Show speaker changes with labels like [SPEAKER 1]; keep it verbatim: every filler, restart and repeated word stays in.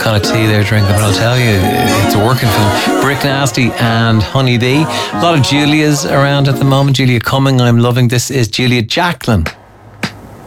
[SPEAKER 1] kind of tea they're drinking, but I'll tell you, it's working for them. Brick Nasty and Honeybee. A lot of Julias around at the moment. Julia Cumming, I'm loving this, is Julia Jacqueline.